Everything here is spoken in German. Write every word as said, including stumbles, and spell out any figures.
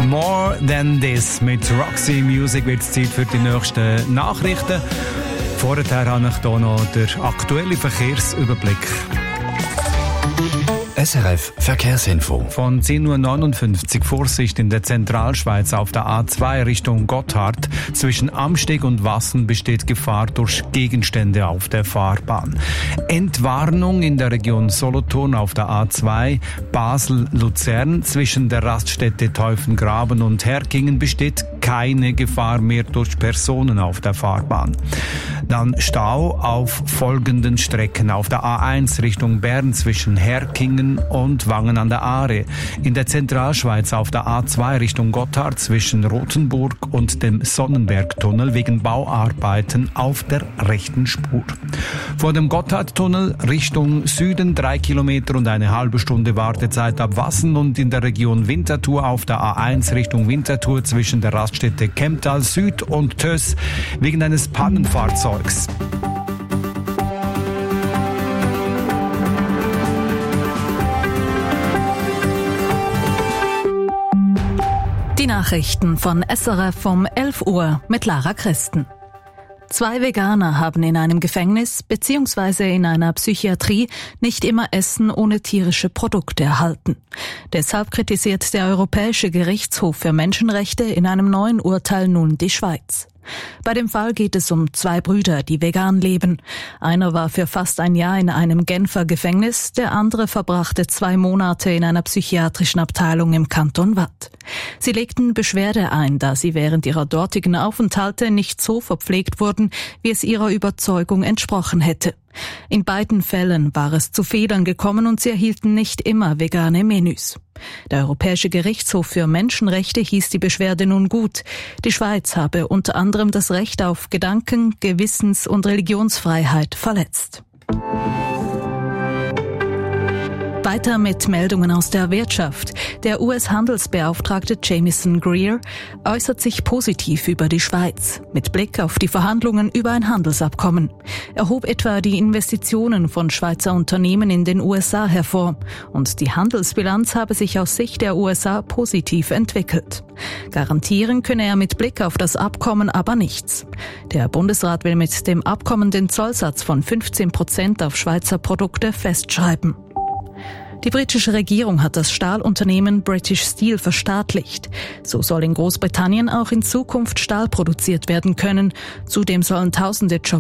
More Than This mit Roxy Music wird es Zeit für die nächsten Nachrichten. Vorher habe ich hier noch den aktuellen Verkehrsüberblick. S R F Verkehrsinfo. Von zehn Uhr neunundfünfzig Vorsicht in der Zentralschweiz auf der A zwei Richtung Gotthard. Zwischen Amsteg und Wassen besteht Gefahr durch Gegenstände auf der Fahrbahn. Entwarnung in der Region Solothurn auf der A zwei Basel-Luzern. Zwischen der Raststätte Teufengraben und Herkingen besteht keine Gefahr mehr durch Personen auf der Fahrbahn. Dann Stau auf folgenden Strecken. Auf der A eins Richtung Bern zwischen Herkingen und Wangen an der Aare. In der Zentralschweiz auf der A zwei Richtung Gotthard zwischen Rothenburg und dem Sonnenbergtunnel wegen Bauarbeiten auf der rechten Spur. Vor dem Gotthardtunnel Richtung Süden drei Kilometer und eine halbe Stunde Wartezeit ab Wassen und in der Region Winterthur auf der A eins Richtung Winterthur zwischen der Raststätte Kemptal Süd und Töss wegen eines Pannenfahrzeugs. Die Nachrichten von S R F um elf Uhr mit Lara Christen. Zwei Veganer haben in einem Gefängnis bzw. in einer Psychiatrie nicht immer Essen ohne tierische Produkte erhalten. Deshalb kritisiert der Europäische Gerichtshof für Menschenrechte in einem neuen Urteil nun die Schweiz. Bei dem Fall geht es um zwei Brüder, die vegan leben. Einer war für fast ein Jahr in einem Genfer Gefängnis, der andere verbrachte zwei Monate in einer psychiatrischen Abteilung im Kanton Waadt. Sie legten Beschwerde ein, da sie während ihrer dortigen Aufenthalte nicht so verpflegt wurden, wie es ihrer Überzeugung entsprochen hätte. In beiden Fällen war es zu Fehlern gekommen und sie erhielten nicht immer vegane Menüs. Der Europäische Gerichtshof für Menschenrechte hieß die Beschwerde nun gut. Die Schweiz habe unter anderem das Recht auf Gedanken-, Gewissens- und Religionsfreiheit verletzt. Weiter mit Meldungen aus der Wirtschaft. Der U S-Handelsbeauftragte Jamieson Greer äußert sich positiv über die Schweiz, mit Blick auf die Verhandlungen über ein Handelsabkommen. Er hob etwa die Investitionen von Schweizer Unternehmen in den U S A hervor und die Handelsbilanz habe sich aus Sicht der U S A positiv entwickelt. Garantieren könne er mit Blick auf das Abkommen aber nichts. Der Bundesrat will mit dem Abkommen den Zollsatz von fünfzehn Prozent auf Schweizer Produkte festschreiben. Die britische Regierung hat das Stahlunternehmen British Steel verstaatlicht. So soll in Großbritannien auch in Zukunft Stahl produziert werden können. Zudem sollen tausende Jobs